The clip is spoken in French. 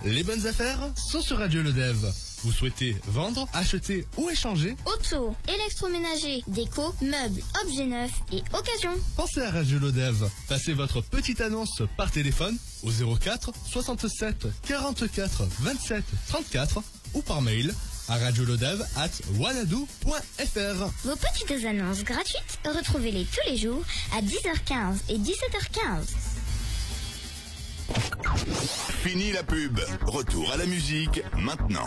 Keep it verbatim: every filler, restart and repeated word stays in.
Les bonnes affaires sont sur Radio Le Dev. Vous souhaitez vendre, acheter ou échanger? Auto, électroménager, déco, meubles, objets neufs et occasion. Pensez à Radio Le Dev. Passez votre petite annonce par téléphone au zéro quatre soixante-sept quarante-quatre vingt-sept trente-quatre ou par mail à radioledev arobase wanadoo point f r. Vos petites annonces gratuites, retrouvez-les tous les jours à dix heures quinze et dix-sept heures quinze. Fini la pub. Retour à la musique maintenant.